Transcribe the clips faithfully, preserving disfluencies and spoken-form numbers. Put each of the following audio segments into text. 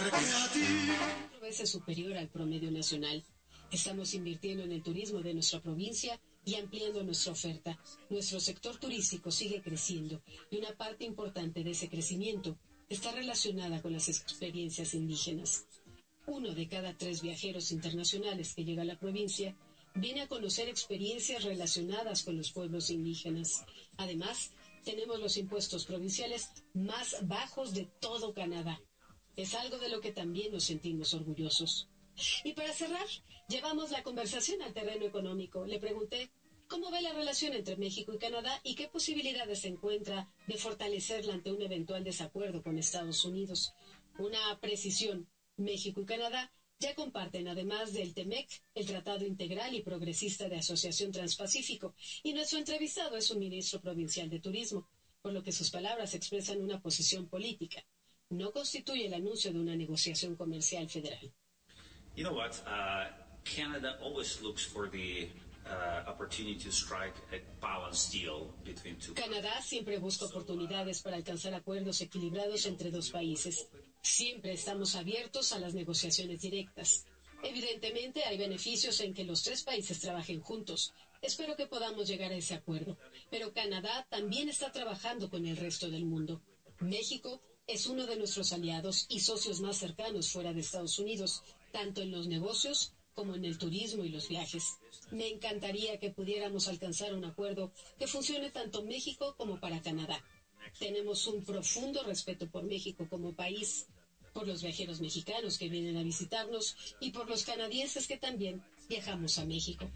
Cuatro veces superior al promedio nacional. Estamos invirtiendo en el turismo de nuestra provincia y ampliando nuestra oferta. Nuestro sector turístico sigue creciendo y una parte importante de ese crecimiento está relacionada con las experiencias indígenas. Uno de cada tres viajeros internacionales que llega a la provincia viene a conocer experiencias relacionadas con los pueblos indígenas. Además, tenemos los impuestos provinciales más bajos de todo Canadá. Es algo de lo que también nos sentimos orgullosos. Y para cerrar, llevamos la conversación al terreno económico. Le pregunté cómo ve la relación entre México y Canadá y qué posibilidades se encuentra de fortalecerla ante un eventual desacuerdo con Estados Unidos. Una precisión: México y Canadá ya comparten, además del T M E C, el Tratado Integral y Progresista de Asociación Transpacífico, y nuestro entrevistado es un ministro provincial de Turismo, por lo que sus palabras expresan una posición política. No constituye el anuncio de una negociación comercial federal. You know what? Uh, Canada always looks for the uh, opportunity to strike a balanced deal between two. Canadá siempre busca oportunidades para alcanzar acuerdos equilibrados entre dos países. Siempre estamos abiertos a las negociaciones directas. Evidentemente, hay beneficios en que los tres países trabajen juntos. Espero que podamos llegar a ese acuerdo. Pero Canadá también está trabajando con el resto del mundo. México es uno de nuestros aliados y socios más cercanos fuera de Estados Unidos, tanto en los negocios como en el turismo y los viajes. Me encantaría que pudiéramos alcanzar un acuerdo que funcione tanto México como para Canadá. Tenemos un profundo respeto por México como país, por los viajeros mexicanos que vienen a visitarnos y por los canadienses que también viajamos a México.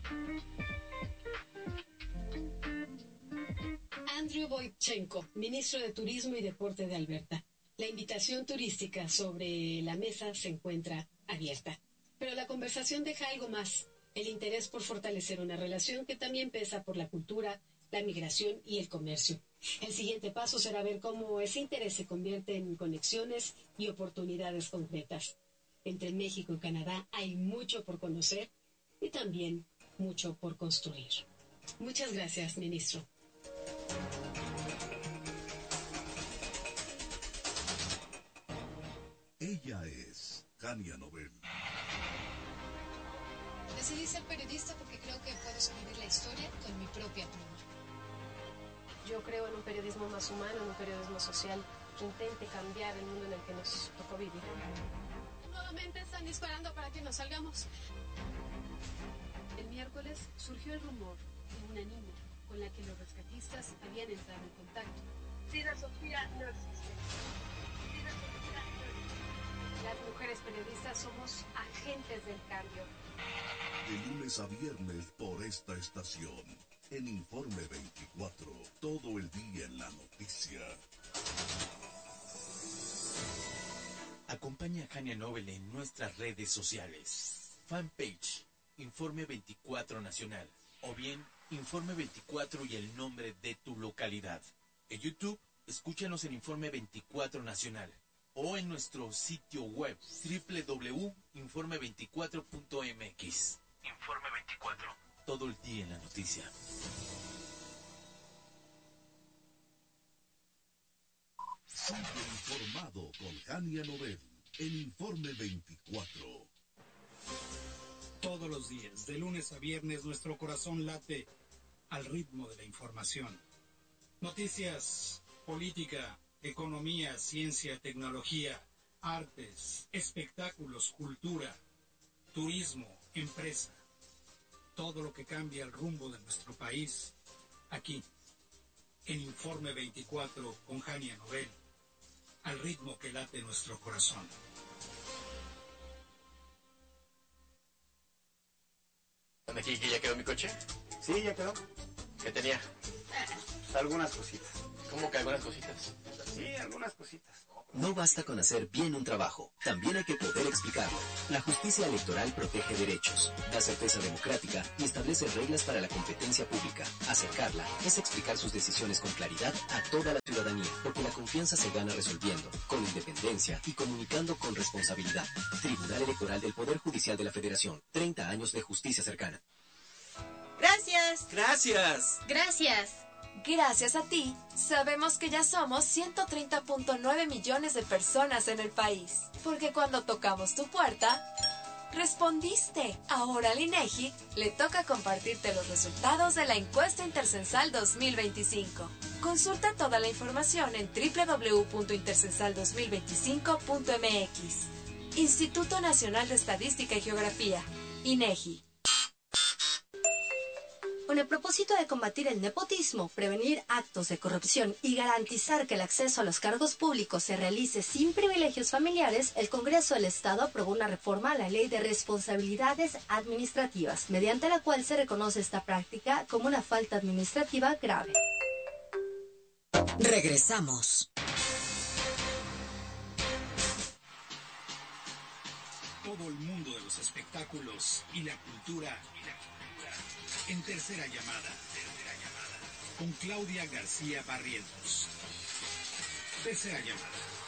Andrew Boychenko, ministro de Turismo y Deporte de Alberta. La invitación turística sobre la mesa se encuentra abierta. Pero la conversación deja algo más: el interés por fortalecer una relación que también pesa por la cultura, la migración y el comercio. El siguiente paso será ver cómo ese interés se convierte en conexiones y oportunidades concretas. Entre México y Canadá hay mucho por conocer y también mucho por construir. Muchas gracias, ministro. Ella es Hania Nobel. Decidí ser periodista porque creo que puedo escribir la historia con mi propia pluma. Yo creo en un periodismo más humano, en un periodismo social que intente cambiar el mundo en el que nos tocó vivir. Nuevamente están disparando para que nos salgamos. El miércoles surgió el rumor de una niña con la que los rescatistas habían entrado en contacto. Frida Sofía no existe. Frida Sofía no existe. Las mujeres periodistas somos agentes del cambio. De lunes a viernes por esta estación. En Informe veinticuatro, todo el día en la noticia. Acompaña a Hania Nobel en nuestras redes sociales. Fanpage, Informe veinticuatro Nacional. O bien, Informe veinticuatro y el nombre de tu localidad. En YouTube, escúchanos en Informe veinticuatro Nacional. O en nuestro sitio web, doble u doble u doble u punto informe veinticuatro punto m x. Informe veinticuatro. Todo el día en la noticia. Sigue informado con Hania Nobel en Informe veinticuatro. Todos los días, de lunes a viernes, nuestro corazón late al ritmo de la información. Noticias, política, economía, ciencia, tecnología, artes, espectáculos, cultura, turismo, empresa. Todo lo que cambia el rumbo de nuestro país, aquí, en Informe veinticuatro con Hania Nobel, al ritmo que late nuestro corazón. ¿Aquí que ya quedó mi coche? Sí, ya quedó. ¿Qué tenía? Eh, algunas cositas. ¿Cómo que algunas cositas? Sí, algunas cositas. No basta con hacer bien un trabajo, también hay que poder explicarlo. La justicia electoral protege derechos, da certeza democrática y establece reglas para la competencia pública. Acercarla es explicar sus decisiones con claridad a toda la ciudadanía, porque la confianza se gana resolviendo, con independencia y comunicando con responsabilidad. Tribunal Electoral del Poder Judicial de la Federación. treinta años de justicia cercana. Gracias. Gracias. Gracias. Gracias a ti, sabemos que ya somos ciento treinta punto nueve millones de personas en el país. Porque cuando tocamos tu puerta, respondiste. Ahora al INEGI le toca compartirte los resultados de la encuesta Intercensal dos mil veinticinco. Consulta toda la información en doble u doble u doble u punto intercensal dos mil veinticinco punto m x. Instituto Nacional de Estadística y Geografía, INEGI. Con el propósito de combatir el nepotismo, prevenir actos de corrupción y garantizar que el acceso a los cargos públicos se realice sin privilegios familiares, el Congreso del Estado aprobó una reforma a la Ley de Responsabilidades Administrativas, mediante la cual se reconoce esta práctica como una falta administrativa grave. Regresamos. Todo el mundo de los espectáculos y la cultura en Tercera Llamada, Tercera Llamada, con Claudia García Barrientos. Tercera Llamada.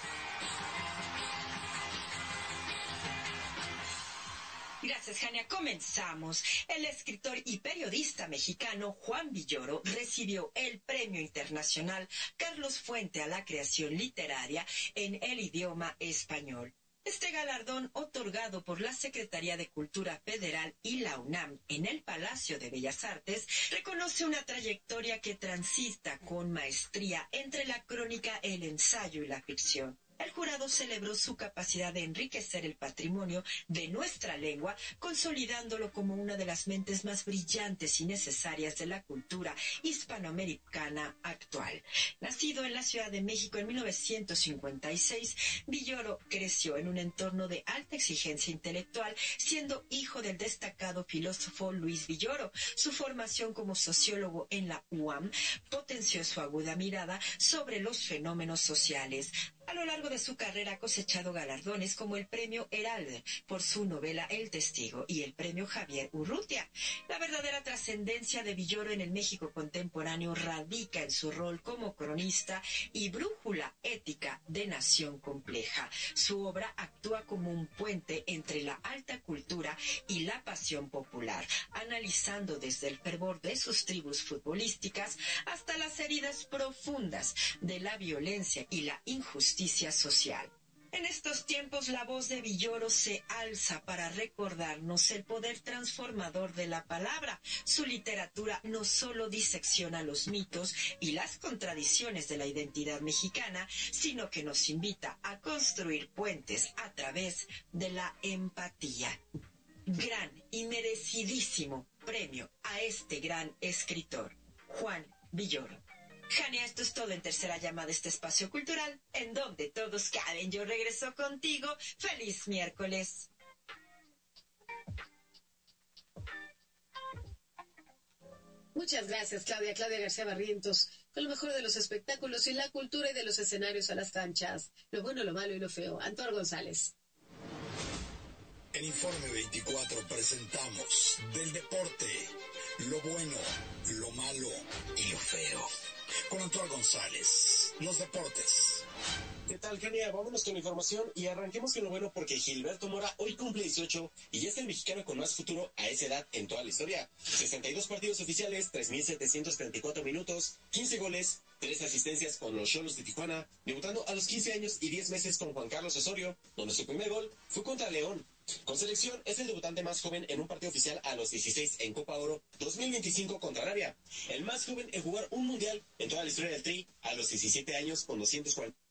Gracias, Jania. Comenzamos. El escritor y periodista mexicano Juan Villoro recibió el Premio Internacional Carlos Fuente a la Creación Literaria en el idioma español. Este galardón, otorgado por la Secretaría de Cultura Federal y la UNAM en el Palacio de Bellas Artes, reconoce una trayectoria que transita con maestría entre la crónica, el ensayo y la ficción. El jurado celebró su capacidad de enriquecer el patrimonio de nuestra lengua, consolidándolo como una de las mentes más brillantes y necesarias de la cultura hispanoamericana actual. Nacido en la Ciudad de México en mil novecientos cincuenta y seis, Villoro creció en un entorno de alta exigencia intelectual, siendo hijo del destacado filósofo Luis Villoro. Su formación como sociólogo en la U A M potenció su aguda mirada sobre los fenómenos sociales. A lo largo de su carrera ha cosechado galardones como el Premio Heralde por su novela El Testigo y el Premio Javier Urrutia. La verdadera trascendencia de Villoro en el México contemporáneo radica en su rol como cronista y brújula ética de nación compleja. Su obra actúa como un puente entre la alta cultura y la pasión popular, analizando desde el fervor de sus tribus futbolísticas hasta las heridas profundas de la violencia y la injusticia social. En estos tiempos, la voz de Villoro se alza para recordarnos el poder transformador de la palabra. Su literatura no solo disecciona los mitos y las contradicciones de la identidad mexicana, sino que nos invita a construir puentes a través de la empatía. Gran y merecidísimo premio a este gran escritor, Juan Villoro. Jania, esto es todo en Tercera Llamada, este espacio cultural en donde todos caben. Yo regreso contigo. ¡Feliz miércoles! Muchas gracias, Claudia. Claudia García Barrientos, con lo mejor de los espectáculos y la cultura y de los escenarios a las canchas. Lo bueno, lo malo y lo feo. Antonio González. En Informe veinticuatro presentamos del deporte, lo bueno, lo malo y lo feo. Con Antonio González, los deportes. ¿Qué tal, Genia? Vámonos con la información y arranquemos con lo bueno porque Gilberto Mora hoy cumple dieciocho y ya es el mexicano con más futuro a esa edad en toda la historia. sesenta y dos partidos oficiales, tres mil setecientos treinta y cuatro minutos, quince goles, tres asistencias con los Xolos de Tijuana, debutando a los quince años y diez meses con Juan Carlos Osorio, donde su primer gol fue contra León. Con selección es el debutante más joven en un partido oficial a los dieciséis en Copa Oro dos mil veinticinco contra Arabia. El más joven en jugar un mundial en toda la historia del Tri a los diecisiete años con doscientos cuarenta.